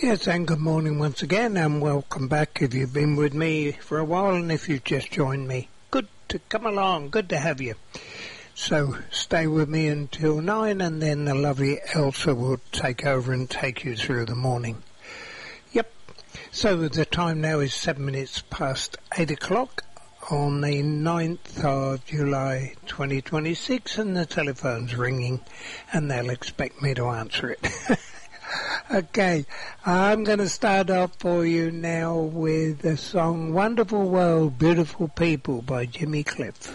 Yes, and good morning once again, and welcome back if you've been with me for a while, and if you've just joined me. Good to come along, good to have you. So stay with me until 9, and then the lovely Elsa will take over and take you through the morning. Yep, so the time now is 7 minutes past 8 o'clock on the 9th of July 2026, and the telephone's ringing, and they'll expect me to answer it. Okay, I'm going to start off for you now with the song Wonderful World, Beautiful People by Jimmy Cliff.